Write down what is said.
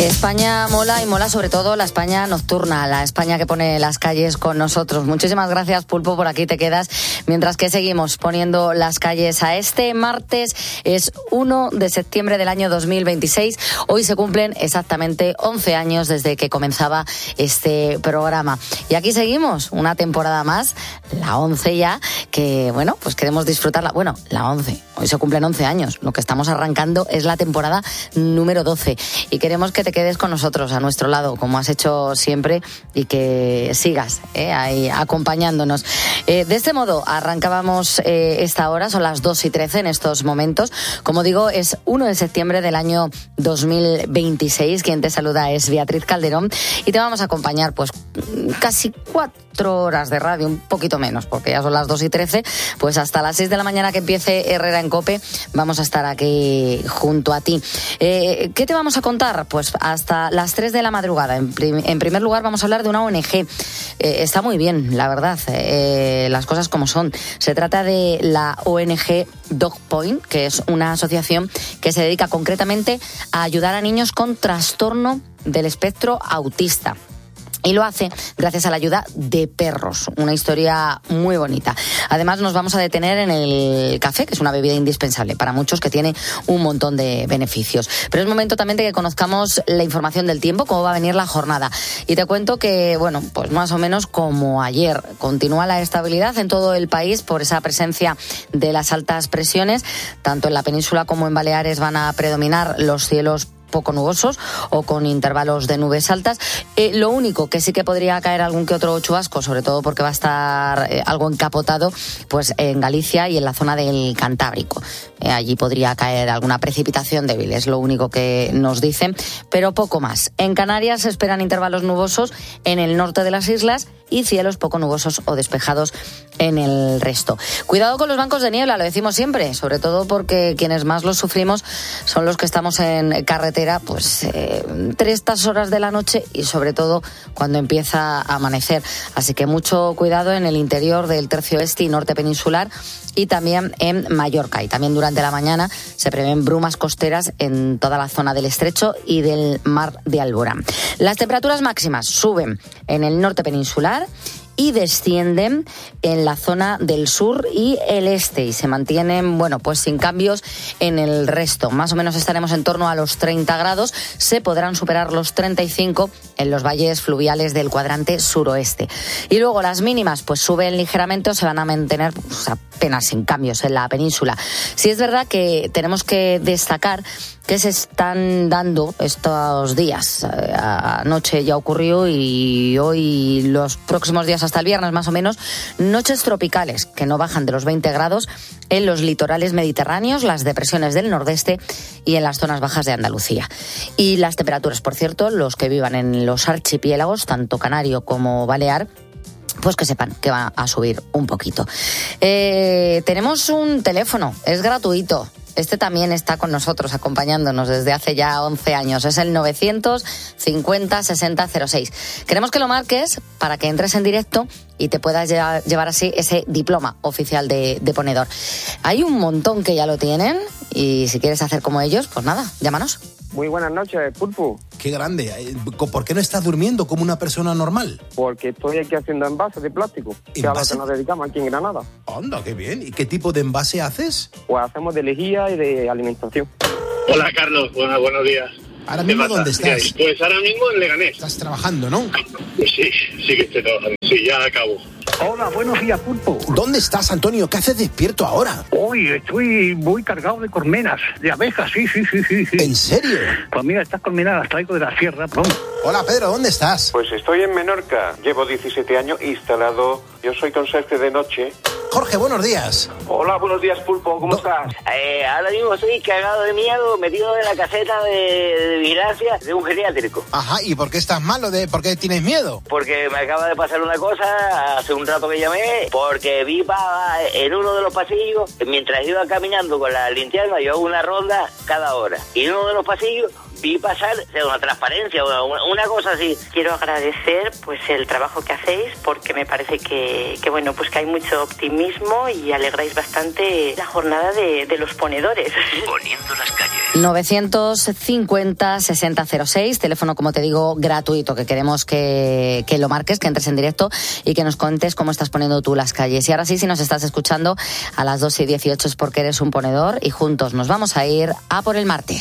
España mola y mola sobre todo la España nocturna, la España que pone las calles con nosotros. Muchísimas gracias, Pulpo, por aquí te quedas. Mientras que seguimos poniendo las calles a este martes, es 1 de septiembre del año 2026. Hoy se cumplen exactamente 11 años desde que comenzaba este programa. Y aquí seguimos, una temporada más, la 11 ya, que bueno, pues queremos disfrutarla. Bueno, la 11, hoy se cumplen 11 años. Lo que estamos arrancando es la temporada número 12 y queremos que te quedes con nosotros a nuestro lado, como has hecho siempre, y que sigas ahí acompañándonos. De este modo arrancábamos esta hora, son las 2:13 en estos momentos. Como digo, es 1 de septiembre del año 2026. Quien te saluda es Beatriz Calderón y te vamos a acompañar pues casi 4 horas de radio, un poquito menos, porque ya son las 2:13, pues hasta las 6 de la mañana que empiece Herrera en COPE vamos a estar aquí junto a ti. ¿Qué te vamos a contar? Pues hasta las 3 de la madrugada. En primer lugar vamos a hablar de una ONG. Está muy bien, la verdad, las cosas como son. Se trata de la ONG Dog Point, que es una asociación que se dedica concretamente a ayudar a niños con trastorno del espectro autista. Y lo hace gracias a la ayuda de perros, una historia muy bonita. Además nos vamos a detener en el café, que es una bebida indispensable para muchos, que tiene un montón de beneficios. Pero es momento también de que conozcamos la información del tiempo, cómo va a venir la jornada. Y te cuento que, bueno, pues más o menos como ayer, continúa la estabilidad en todo el país por esa presencia de las altas presiones. Tanto en la península como en Baleares van a predominar los cielos poco nubosos o con intervalos de nubes altas. Lo único que sí que podría caer algún que otro chubasco, sobre todo porque va a estar algo encapotado, pues en Galicia y en la zona del Cantábrico. Allí podría caer alguna precipitación débil, es lo único que nos dicen, pero poco más. En Canarias se esperan intervalos nubosos en el norte de las islas y cielos poco nubosos o despejados en el resto. Cuidado con los bancos de niebla, lo decimos siempre, sobre todo porque quienes más los sufrimos son los que estamos en carretera, pues entre estas horas de la noche y sobre todo cuando empieza a amanecer. Así que mucho cuidado en el interior del tercio este y norte peninsular y también en Mallorca. Y también durante la mañana se prevén brumas costeras en toda la zona del estrecho y del mar de Alborán. Las temperaturas máximas suben en el norte peninsular y descienden en la zona del sur y el este y se mantienen, bueno, pues sin cambios en el resto. Más o menos estaremos en torno a los 30 grados, se podrán superar los 35 en los valles fluviales del cuadrante suroeste. Y luego las mínimas pues suben ligeramente o se van a mantener pues, apenas sin cambios en la península. Sí es verdad que tenemos que destacar que se están dando estos días. Anoche ya ocurrió y hoy, los próximos días hasta el viernes más o menos, noches tropicales que no bajan de los 20 grados en los litorales mediterráneos, las depresiones del nordeste y en las zonas bajas de Andalucía. Y las temperaturas, por cierto, los que vivan en los archipiélagos, tanto canario como balear, pues que sepan que va a subir un poquito. Tenemos un teléfono, es gratuito. Este también está con nosotros, acompañándonos desde hace ya 11 años. Es el 950-60-06. Queremos que lo marques para que entres en directo y te puedas llevar así ese diploma oficial de ponedor. Hay un montón que ya lo tienen y si quieres hacer como ellos, pues nada, llámanos. Muy buenas noches, Pulpo. Qué grande. ¿Por qué no estás durmiendo como una persona normal? Porque estoy aquí haciendo envases de plástico, que es a lo que nos dedicamos aquí en Granada. Anda, qué bien. ¿Y qué tipo de envase haces? Pues hacemos de lejía y de alimentación. Hola, Carlos. Buenos días. ¿Ahora mismo dónde estás? Pues ahora mismo en Leganés. Estás trabajando, ¿no? Pues sí que estoy trabajando. Sí, ya acabo. Hola, buenos días, Pulpo. ¿Dónde estás, Antonio? ¿Qué haces despierto ahora? Hoy estoy muy cargado de colmenas, de abejas, sí. ¿En serio? Pues mira, estas colmenas las traigo de la sierra. Vamos. Hola, Pedro, ¿dónde estás? Pues estoy en Menorca. Llevo 17 años instalado. Yo soy conserje de noche. Jorge, buenos días. Hola, buenos días, Pulpo. ¿Cómo estás? Ahora mismo estoy cagado de miedo, metido en la caseta de vigilancia de un geriátrico. Ajá, ¿y por qué estás malo? ¿Por qué tienes miedo? Porque me acaba de pasar una cosa, hace un rato que llamé, porque vi en uno de los pasillos, mientras iba caminando con la linterna, yo hago una ronda cada hora. Y en uno de los pasillos vi pasar una transparencia, una cosa así. Quiero agradecer pues el trabajo que hacéis, porque me parece que bueno, pues que hay mucho optimismo y alegráis bastante la jornada de los ponedores. Poniendo las calles. 950-6006, teléfono, como te digo, gratuito, que queremos que lo marques, que entres en directo y que nos cuentes cómo estás poniendo tú las calles. Y ahora sí, si nos estás escuchando a las 2:18 es porque eres un ponedor, y juntos nos vamos a ir a por el martes.